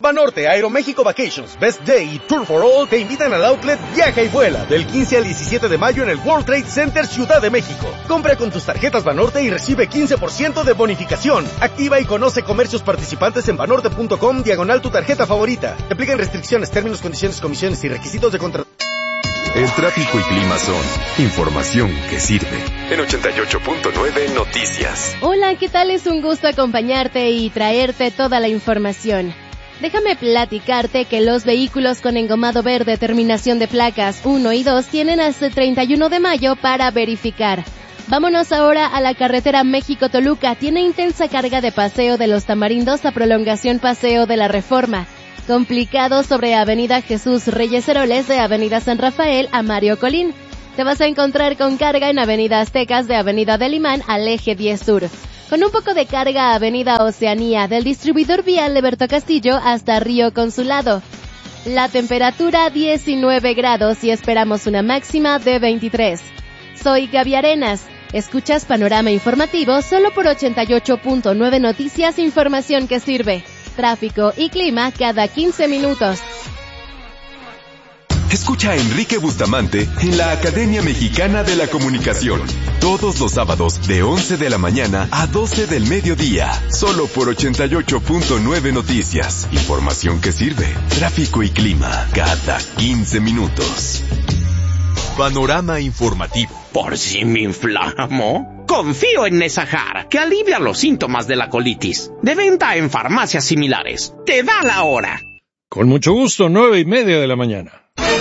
Banorte, Aeroméxico Vacations, Best Day y Tour for All te invitan al outlet Viaja y Vuela del 15 al 17 de mayo en el World Trade Center Ciudad de México. Compra con tus tarjetas Banorte y recibe 15% de bonificación. Activa y conoce comercios participantes en banorte.com/tu tarjeta favorita. Te aplican restricciones, términos, condiciones, comisiones y requisitos de contrato. El tráfico y clima son información que sirve. En 88.9 Noticias. Hola, ¿qué tal? Es un gusto acompañarte y traerte toda la información. Déjame platicarte que los vehículos con engomado verde terminación de placas 1 y 2 tienen hasta el 31 de mayo para verificar. Vámonos ahora a la carretera México-Toluca. Tiene intensa carga de Paseo de los Tamarindos a prolongación Paseo de la Reforma. Complicado sobre Avenida Jesús Reyes Heroles de Avenida San Rafael a Mario Colín. Te vas a encontrar con carga en Avenida Aztecas de Avenida del Imán al Eje 10 Sur. Con un poco de carga Avenida Oceanía del distribuidor vial Leberto Castillo hasta Río Consulado. La temperatura 19 grados y esperamos una máxima de 23. Soy Gaby Arenas. Escuchas Panorama Informativo solo por 88.9 Noticias, información que sirve. Tráfico y clima cada 15 minutos. Escucha a Enrique Bustamante en la Academia Mexicana de la Comunicación. Todos los sábados de 11 de la mañana a 12 del mediodía. Solo por 88.9 Noticias. Información que sirve. Tráfico y clima cada 15 minutos. Panorama Informativo. ¿Por si me inflamo? Confío en Nesajar, que alivia los síntomas de la colitis. De venta en farmacias similares. Te da la hora. Con mucho gusto, 9:30 de la mañana.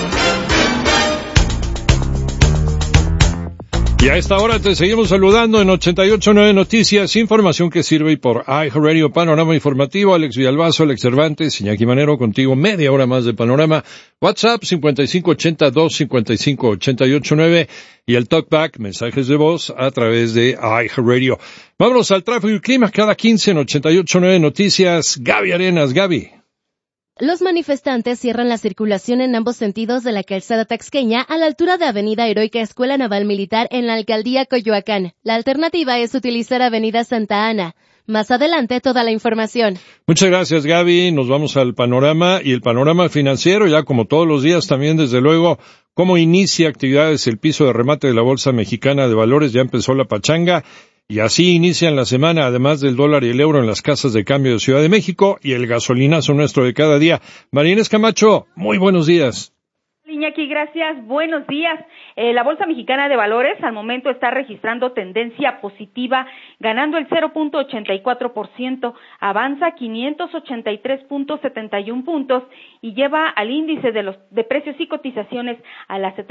Y a esta hora te seguimos saludando en 88.9 Noticias, información que sirve, y por iHeartRadio Panorama Informativo. Alex Villalbazo, Alex Cervantes, Iñaki Manero contigo, media hora más de Panorama. WhatsApp 5582-5588.9 y el TalkBack, mensajes de voz a través de iHeartRadio. Vámonos al tráfico y clima cada 15 en 88.9 Noticias. Gaby Arenas, Gaby. Los manifestantes cierran la circulación en ambos sentidos de la calzada taxqueña a la altura de Avenida Heroica Escuela Naval Militar en la alcaldía Coyoacán. La alternativa es utilizar Avenida Santa Ana. Más adelante toda la información. Muchas gracias, Gaby. Nos vamos al panorama y el panorama financiero, ya como todos los días también, desde luego, cómo inicia actividades el piso de remate de la Bolsa Mexicana de Valores. Ya empezó la pachanga. Y así inician la semana, además del dólar y el euro en las casas de cambio de Ciudad de México y el gasolinazo nuestro de cada día. María Inés Camacho, muy buenos días. Iñaki, gracias. Buenos días. La Bolsa Mexicana de Valores al momento está registrando tendencia positiva, ganando el 0.84%, avanza 583.71 puntos y lleva al índice de precios y cotizaciones a las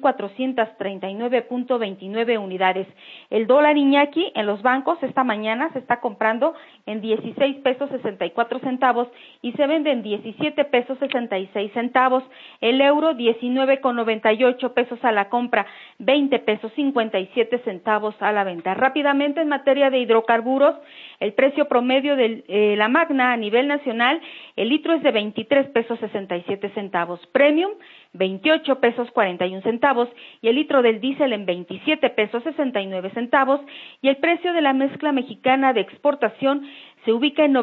70,439.29 unidades. El dólar, Iñaki, en los bancos esta mañana se está comprando en 16 pesos 64 centavos y se vende en 17 pesos 66 centavos. El euro 19,98 pesos a la compra, 20 pesos 57 centavos a la venta. Rápidamente, en materia de hidrocarburos, el precio promedio de la Magna a nivel nacional, el litro es de 23 pesos 67 centavos. Premium, 28 pesos 41 centavos y el litro del diésel en 27 pesos 69 centavos y el precio de la mezcla mexicana de exportación se ubica en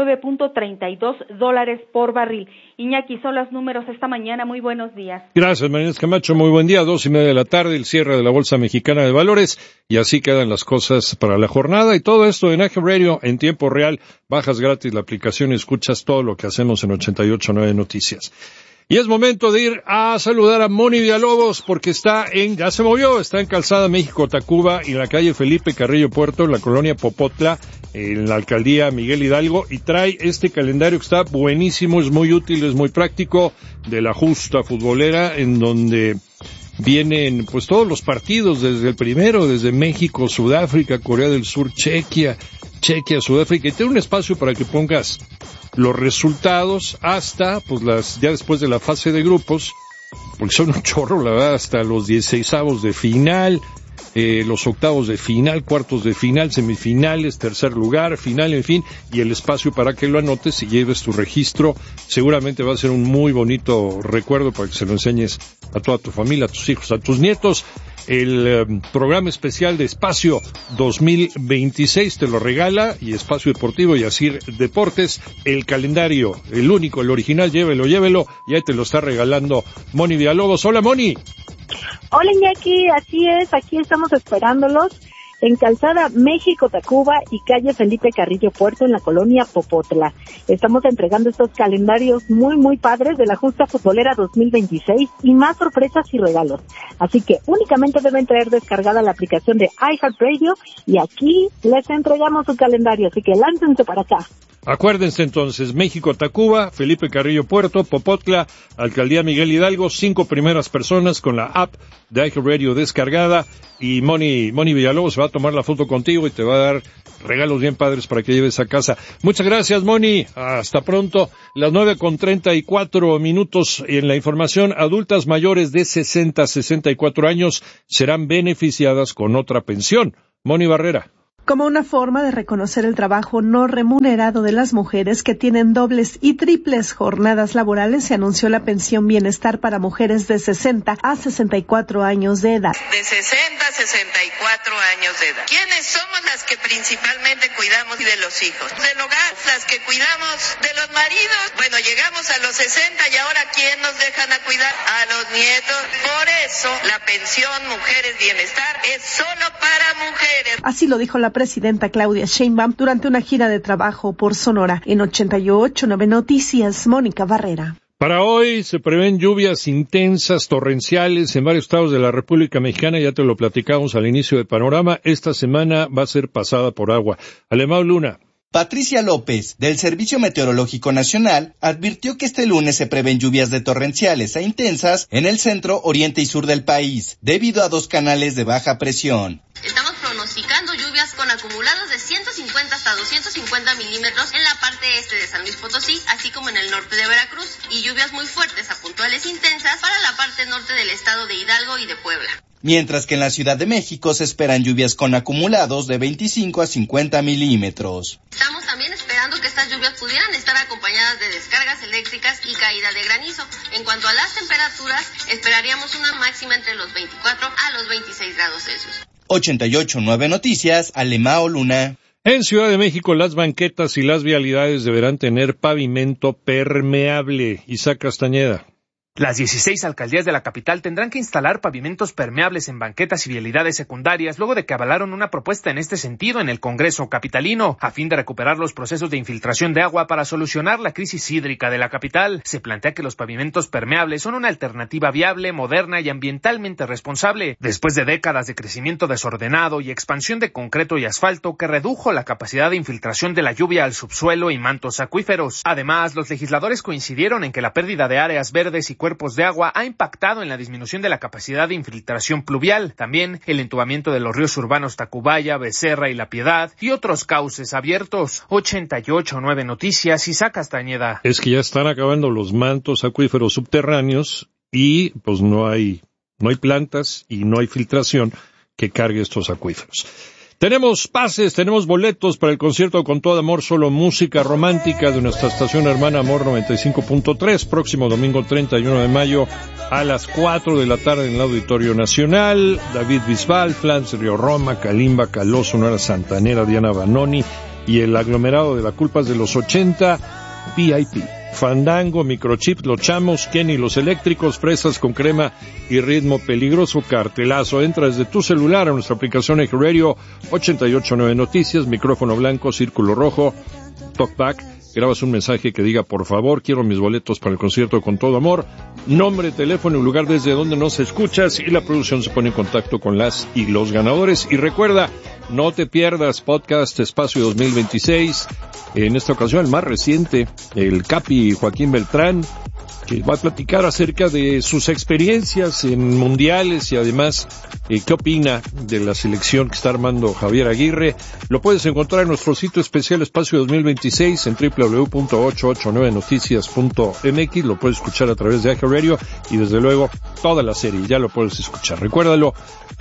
$99.32 por barril. Iñaki, son los números esta mañana. Muy buenos días. Gracias, María Inés Camacho. Muy buen día. 2:30 de la tarde, el cierre de la Bolsa Mexicana de Valores. Y así quedan las cosas para la jornada. Y todo esto en iHeartRadio en tiempo real. Bajas gratis la aplicación y escuchas todo lo que hacemos en 88.9 Noticias. Y es momento de ir a saludar a Moni Villalobos porque está en Calzada México-Tacuba y en la calle Felipe Carrillo Puerto, en la colonia Popotla, en la alcaldía Miguel Hidalgo, y trae este calendario que está buenísimo, es muy útil, es muy práctico, de la justa futbolera, en donde vienen pues todos los partidos desde el primero, desde México, Sudáfrica, Corea del Sur, Chequia, Sudáfrica, y tiene un espacio para que pongas los resultados hasta pues ya después de la fase de grupos, porque son un chorro, la verdad, hasta los 16avos de final, los octavos de final, cuartos de final, semifinales, tercer lugar, final, en fin, y el espacio para que lo anotes y lleves tu registro. Seguramente va a ser un muy bonito recuerdo para que se lo enseñes a toda tu familia, a tus hijos, a tus nietos. el programa especial de Espacio 2026, te lo regala, y Espacio Deportivo y Asir Deportes, el calendario, el único, el original, llévelo, y ahí te lo está regalando Moni Villalobos. Hola, Moni. Hola, Iñaki, así es, aquí estamos esperándolos en Calzada México-Tacuba y calle Felipe Carrillo Puerto en la colonia Popotla. Estamos entregando estos calendarios muy padres de la Justa Futbolera 2026 y más sorpresas y regalos. Así que únicamente deben traer descargada la aplicación de iHeartRadio y aquí les entregamos su calendario, así que láncense para acá. Acuérdense entonces, México-Tacuba, Felipe Carrillo Puerto, Popotla, Alcaldía Miguel Hidalgo, 5 primeras personas con la app de iHeartRadio descargada, y Moni Villalobos va a tomar la foto contigo y te va a dar regalos bien padres para que lleves a casa. Muchas gracias, Moni. Hasta pronto. Las 9:34 en la información. Adultas mayores de 60 a 64 años serán beneficiadas con otra pensión. Moni Barrera. Como una forma de reconocer el trabajo no remunerado de las mujeres que tienen dobles y triples jornadas laborales, se anunció la pensión bienestar para mujeres de 60 a 64 años de edad. De 60 a 64 años de edad. ¿Quiénes somos las que principalmente cuidamos de los hijos? Del hogar, las que cuidamos de los maridos. Bueno, llegamos a los 60 y ahora ¿quién nos dejan a cuidar? A los nietos. Por eso la pensión Mujeres Bienestar es solo para mujeres. Así lo dijo la presidenta Claudia Sheinbaum durante una gira de trabajo por Sonora. En 88.9 Noticias, Mónica Barrera. Para hoy se prevén lluvias intensas, torrenciales en varios estados de la República Mexicana. Ya te lo platicamos al inicio del panorama. Esta semana va a ser pasada por agua. Alemão Luna. Patricia López, del Servicio Meteorológico Nacional, advirtió que este lunes se prevén lluvias de torrenciales e intensas en el centro, oriente y sur del país, debido a 2 canales de baja presión. Estamos pronosticando lluvias con acumulados de 150 hasta 250 milímetros en la parte este de San Luis Potosí, así como en el norte de Veracruz, y lluvias muy fuertes a puntuales intensas para la parte norte del estado de Hidalgo y de Puebla. Mientras que en la Ciudad de México se esperan lluvias con acumulados de 25 a 50 milímetros. Estamos también esperando que estas lluvias pudieran estar acompañadas de descargas eléctricas y caída de granizo. En cuanto a las temperaturas, esperaríamos una máxima entre los 24 a los 26 grados Celsius. 88.9 Noticias, Alemão Luna. En Ciudad de México, las banquetas y las vialidades deberán tener pavimento permeable. Isaac Castañeda. Las 16 alcaldías de la capital tendrán que instalar pavimentos permeables en banquetas y vialidades secundarias luego de que avalaron una propuesta en este sentido en el Congreso capitalino, a fin de recuperar los procesos de infiltración de agua para solucionar la crisis hídrica de la capital. Se plantea que los pavimentos permeables son una alternativa viable, moderna y ambientalmente responsable, después de décadas de crecimiento desordenado y expansión de concreto y asfalto que redujo la capacidad de infiltración de la lluvia al subsuelo y mantos acuíferos. Además, los legisladores coincidieron en que la pérdida de áreas verdes y cuerpos de agua ha impactado en la disminución de la capacidad de infiltración pluvial. También el entubamiento de los ríos urbanos Tacubaya, Becerra y La Piedad y otros cauces abiertos. 88.9 Noticias, Isaac Castañeda. Es que ya están acabando los mantos acuíferos subterráneos y pues no hay plantas y no hay filtración que cargue estos acuíferos. Tenemos pases, tenemos boletos para el concierto Con Todo Amor, Solo Música Romántica de nuestra estación hermana Amor 95.3, próximo domingo 31 de mayo a las 4 de la tarde en el Auditorio Nacional. David Bisbal, Flans Río Roma, Kalimba, Caló, Sonora Santanera, Diana Banoni y el aglomerado de la Culpas de los 80 VIP. Fandango, Microchip, Los Chamos, Kenny, Los Eléctricos, Fresas con Crema y Ritmo Peligroso, cartelazo. Entra desde tu celular a nuestra aplicación iHeartRadio, 88.9 Noticias, micrófono blanco, círculo rojo, talkback. Grabas un mensaje que diga, por favor, quiero mis boletos para el concierto Con Todo Amor, nombre, teléfono y lugar desde donde nos escuchas, y la producción se pone en contacto con las y los ganadores. Y recuerda, no te pierdas podcast Espacio 2026, en esta ocasión el más reciente, el Capi Joaquín Beltrán, que va a platicar acerca de sus experiencias en mundiales y además qué opina de la selección que está armando Javier Aguirre. Lo puedes encontrar en nuestro sitio especial Espacio 2026 en www.889noticias.mx. Lo puedes escuchar a través de iHeartRadio y desde luego toda la serie ya lo puedes escuchar. Recuérdalo,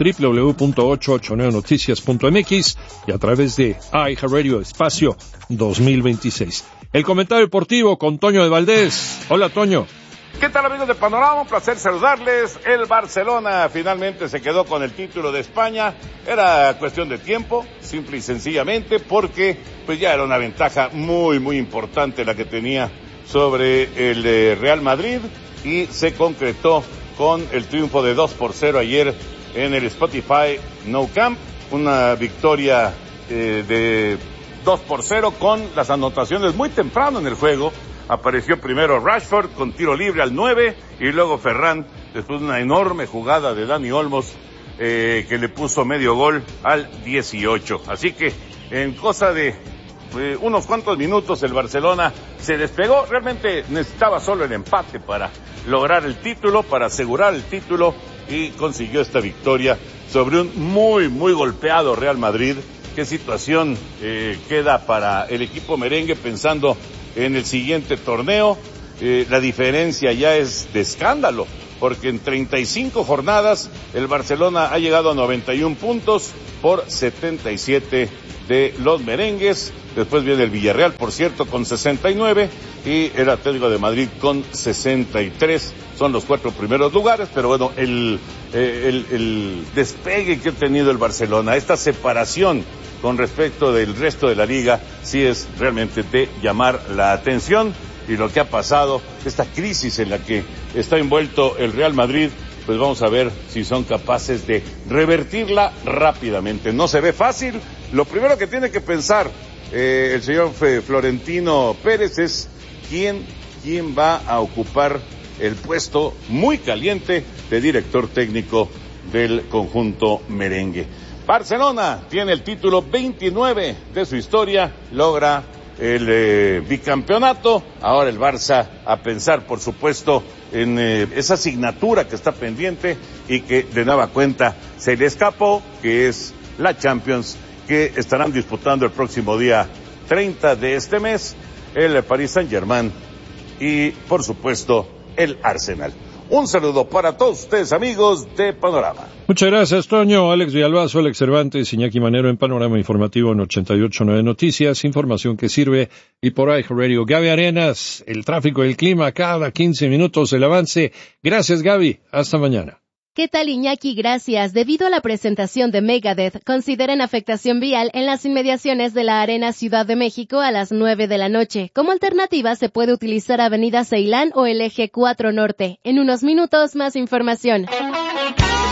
www.889noticias.mx y a través de iHeartRadio Espacio 2026. El comentario deportivo con Toño de Valdés. Hola, Toño. ¿Qué tal, amigos de Panorama? Un placer saludarles. El Barcelona finalmente se quedó con el título de España. Era cuestión de tiempo, simple y sencillamente, porque pues ya era una ventaja muy, muy importante la que tenía sobre el Real Madrid, y se concretó con el triunfo de 2-0 ayer en el Spotify Nou Camp. Una victoria de 2-0 con las anotaciones muy temprano en el juego. Apareció primero Rashford con tiro libre al 9 y luego Ferran, después de una enorme jugada de Dani Olmos que le puso medio gol al 18. Así que en cosa de unos cuantos minutos el Barcelona se despegó. Realmente necesitaba solo el empate para lograr el título, para asegurar el título, y consiguió esta victoria sobre un muy, muy golpeado Real Madrid. ¿Qué situación queda para el equipo merengue pensando en el siguiente torneo? La diferencia ya es de escándalo, porque en 35 jornadas el Barcelona ha llegado a 91 puntos por 77 de los merengues. Después viene el Villarreal, por cierto, con 69, y el Atlético de Madrid con 63. Son los 4 primeros lugares, pero bueno, el despegue que ha tenido el Barcelona, esta separación con respecto del resto de la liga, sí es realmente de llamar la atención. Y lo que ha pasado, esta crisis en la que está envuelto el Real Madrid, pues vamos a ver si son capaces de revertirla rápidamente. No se ve fácil. Lo primero que tiene que pensar el señor Florentino Pérez es quién va a ocupar el puesto muy caliente de director técnico del conjunto merengue. Barcelona tiene el título 29 de su historia, logra el bicampeonato. Ahora el Barça a pensar, por supuesto, en esa asignatura que está pendiente y que de nueva cuenta se le escapó, que es la Champions, que estarán disputando el próximo día 30 de este mes el Paris Saint-Germain y, por supuesto, el Arsenal. Un saludo para todos ustedes, amigos de Panorama. Muchas gracias, Toño. Alex Villalbazo, Alex Cervantes, Iñaki Manero en Panorama Informativo en 88.9 Noticias, información que sirve, y por ahí Radio. Gaby Arenas, el tráfico y el clima cada 15 minutos, el avance. Gracias, Gaby. Hasta mañana. ¿Qué tal, Iñaki? Gracias. Debido a la presentación de Megadeth, consideren afectación vial en las inmediaciones de la Arena Ciudad de México a las 9 de la noche. Como alternativa se puede utilizar Avenida Ceilán o el Eje 4 Norte. En unos minutos, más información.